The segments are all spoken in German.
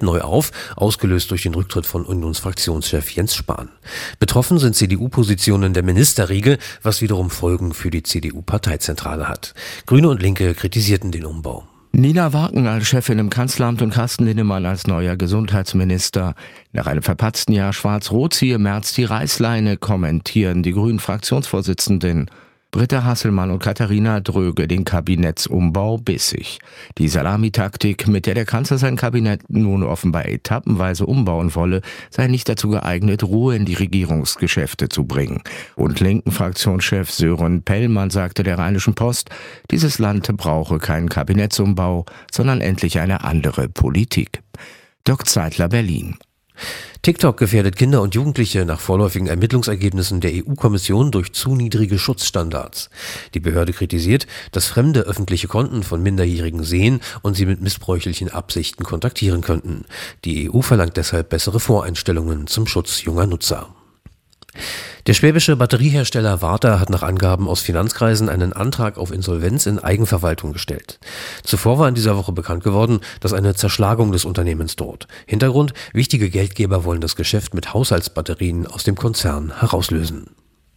neu auf, ausgelöst durch den Rücktritt von Unionsfraktionschef Jens Spahn. Betroffen sind CDU-Positionen der Ministerriege, was wiederum Folgen für die CDU-Parteizentrale hat. Grüne und Linke kritisierten den Umbau. Nina Wagen als Chefin im Kanzleramt und Carsten Linnemann als neuer Gesundheitsminister. Nach einem verpatzten Jahr Schwarz-Rot ziehe Merz die Reißleine, kommentieren die Grünen-Fraktionsvorsitzenden. Britta Hasselmann und Katharina Dröge den Kabinettsumbau bissig. Die Salamitaktik, mit der der Kanzler sein Kabinett nun offenbar etappenweise umbauen wolle, sei nicht dazu geeignet, Ruhe in die Regierungsgeschäfte zu bringen. Und linken Fraktionschef Sören Pellmann sagte der Rheinischen Post, dieses Land brauche keinen Kabinettsumbau, sondern endlich eine andere Politik. Dirk Zeitler, Berlin. TikTok gefährdet Kinder und Jugendliche nach vorläufigen Ermittlungsergebnissen der EU-Kommission durch zu niedrige Schutzstandards. Die Behörde kritisiert, dass Fremde öffentliche Konten von Minderjährigen sehen und sie mit missbräuchlichen Absichten kontaktieren könnten. Die EU verlangt deshalb bessere Voreinstellungen zum Schutz junger Nutzer. Der schwäbische Batteriehersteller Varta hat nach Angaben aus Finanzkreisen einen Antrag auf Insolvenz in Eigenverwaltung gestellt. Zuvor war in dieser Woche bekannt geworden, dass eine Zerschlagung des Unternehmens droht. Hintergrund: wichtige Geldgeber wollen das Geschäft mit Haushaltsbatterien aus dem Konzern herauslösen.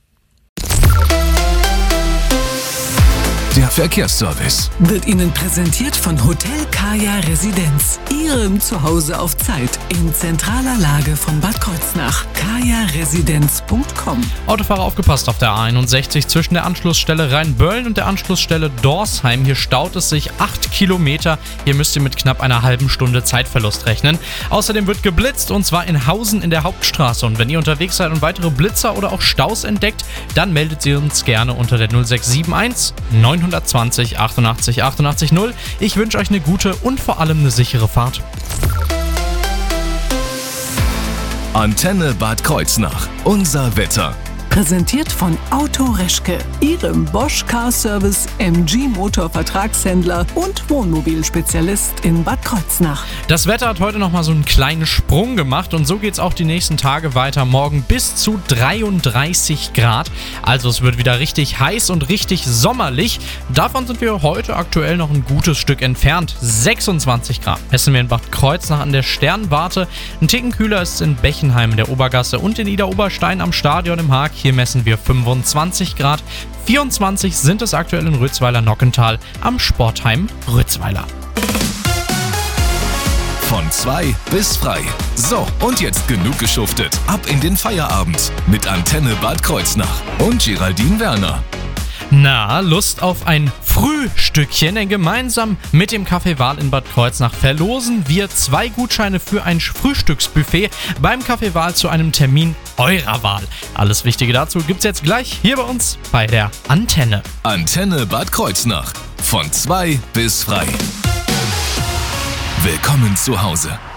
Der Verkehrsservice wird Ihnen präsentiert von Hotel Kaya Residenz, Ihrem Zuhause auf Zeit, in zentraler Lage von Bad Kreuznach. kajaresidenz.com. Autofahrer aufgepasst auf der A61 zwischen der Anschlussstelle Rheinböllen und der Anschlussstelle Dorsheim. Hier staut es sich 8 Kilometer. Hier müsst ihr mit knapp einer halben Stunde Zeitverlust rechnen. Außerdem wird geblitzt, und zwar in Hausen in der Hauptstraße. Und wenn ihr unterwegs seid und weitere Blitzer oder auch Staus entdeckt, dann meldet sie uns gerne unter der 0671 920 88 88 0. Ich wünsche euch eine gute und vor allem eine sichere Fahrt. Antenne Bad Kreuznach. Unser Wetter. Präsentiert von Auto Reschke, Ihrem Bosch Car Service MG Motor Vertragshändler und Wohnmobilspezialist in Bad Kreuznach. Das Wetter hat heute nochmal so einen kleinen Sprung gemacht, und so geht es auch die nächsten Tage weiter. Morgen bis zu 33 Grad. Also es wird wieder richtig heiß und richtig sommerlich. Davon sind wir heute aktuell noch ein gutes Stück entfernt. 26 Grad messen wir in Bad Kreuznach an der Sternwarte. Ein Ticken kühler ist es in Bechenheim in der Obergasse und in Idar-Oberstein am Stadion im Haag. Hier messen wir 25 Grad. 24 sind es aktuell in Rötzweiler-Nockental am Sportheim Rötzweiler. Von 2 bis frei. So, und jetzt genug geschuftet. Ab in den Feierabend mit Antenne Bad Kreuznach und Geraldine Werner. Na, Lust auf ein Frühstückchen? Denn gemeinsam mit dem Café Wahl in Bad Kreuznach verlosen wir 2 Gutscheine für ein Frühstücksbuffet beim Café Wahl zu einem Termin eurer Wahl. Alles Wichtige dazu gibt's jetzt gleich hier bei uns bei der Antenne. Antenne Bad Kreuznach. Von 2 bis frei. Willkommen zu Hause.